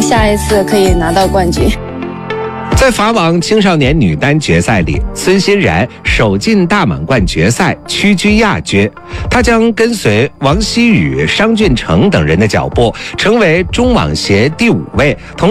下一次可以拿到冠军。 在法网青少年女单决赛里，孙欣然首进大满贯决赛，屈居亚军。她将跟随王希雨、商俊成等人的脚步，成为中网协第5位。